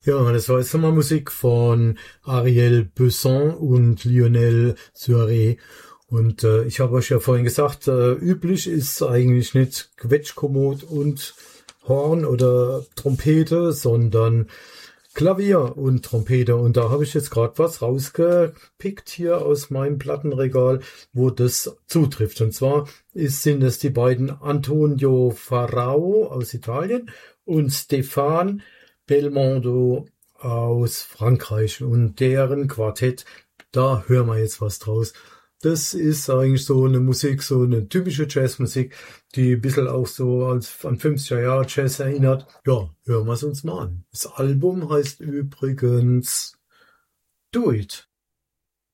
Ja, das war jetzt nochmal Musik von Ariel Besson und Lionel Siré. Und ich habe euch ja vorhin gesagt, üblich ist eigentlich nicht Quetschkommod und Horn oder Trompete, sondern Klavier und Trompete. Und da habe ich jetzt gerade was rausgepickt hier aus meinem Plattenregal, wo das zutrifft. Und zwar sind es die beiden Antonio Farao aus Italien und Stéphane Belmondo aus Frankreich. Und deren Quartett, da hören wir jetzt was draus. Das ist eigentlich so eine Musik, so eine typische Jazzmusik, die ein bisschen auch so an 50er Jahre Jazz erinnert. Ja, hören wir es uns mal an. Das Album heißt übrigens Do It.